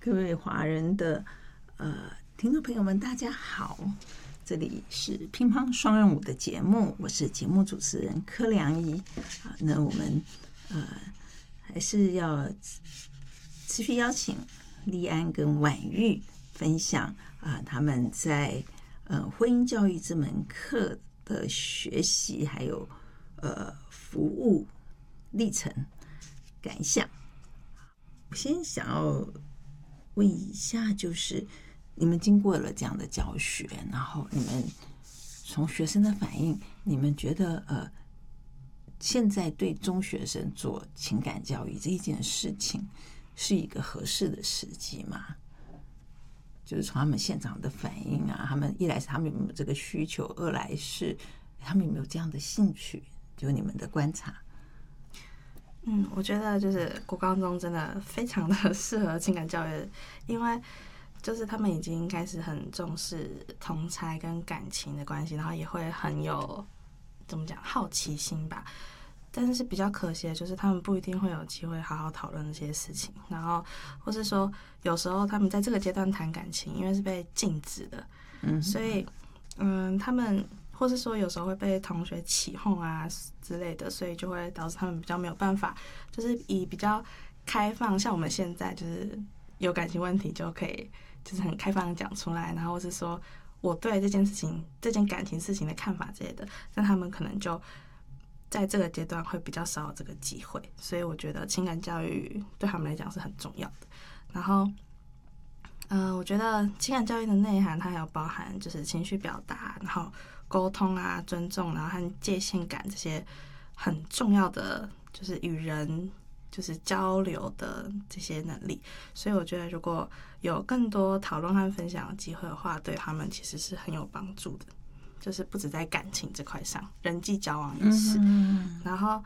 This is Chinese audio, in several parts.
各位华人的听众朋友们，大家好，这里是乒乓双人舞的节目，我是节目主持人柯良仪那我们还是要持续邀请立安跟婉玉分享他们在婚姻教育这门课的学习，还有服务历程感想。我先想要问一下，就是你们经过了这样的教学，然后你们从学生的反应，你们觉得现在对中学生做情感教育这一件事情是一个合适的时机吗？就是从他们现场的反应他们一来是他们有没有这个需求，二来是他们有没有这样的兴趣，就你们的观察。 我觉得就是国高中真的非常的适合情感教育，因为就是他们已经开始很重视同侪跟感情的关系，然后也会很有怎么讲好奇心吧。但是比较可惜的就是他们不一定会有机会好好讨论这些事情，然后或是说有时候他们在这个阶段谈感情，因为是被禁止的，所以他们或是说有时候会被同学起哄之类的，所以就会导致他们比较没有办法，就是以比较开放，像我们现在就是有感情问题就可以就是很开放的讲出来，然后或是说我对这件感情事情的看法之类的，但他们可能就在这个阶段会比较少有这个机会，所以我觉得情感教育对他们来讲是很重要的。然后我觉得情感教育的内涵它还有包含就是情绪表达，然后沟通尊重，然后和界限感这些很重要的就是与人就是交流的这些能力，所以我觉得如果有更多讨论和分享的机会的话，对他们其实是很有帮助的，就是不止在感情这块上，人际交往也是。然后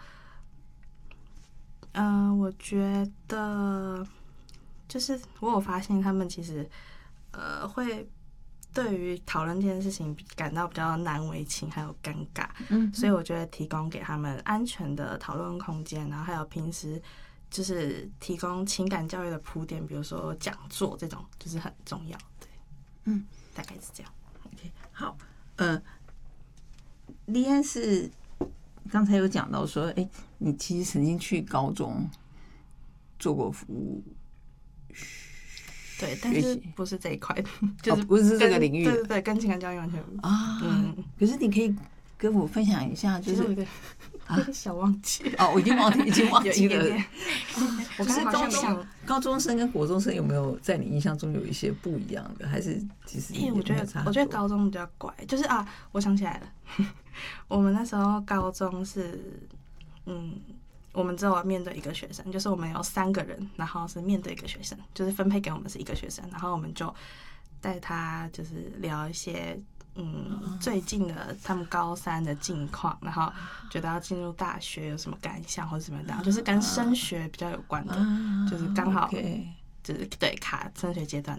我觉得就是我有发现他们其实会对于讨论这件事情感到比较难为情还有尴尬，所以我觉得提供给他们安全的讨论空间，然后还有平时就是提供情感教育的铺垫，比如说讲座这种就是很重要。对，大概是这样。 OK， 好，立安是刚才有讲到说，你其实曾经去高中做过服务。 对，但是不是这一块，就是不是这个领域的， 对，跟情感教育完全可是你可以跟我分享一下，就是有点小忘记我已经忘记了。 我刚才好像高中生跟国中生有没有在你印象中有一些不一样的？还是其实我觉得高中比较怪，就是我想起来了，我们那时候高中是我们只有面对一个学生，就是我们有3个人，然后是面对一个学生，就是分配给我们是一个学生，然后我们就带他就是聊一些最近的他们高3的近况，然后觉得要进入大学有什么感想或者什么的，就是跟升学比较有关的，就是刚好就是对卡升学阶段。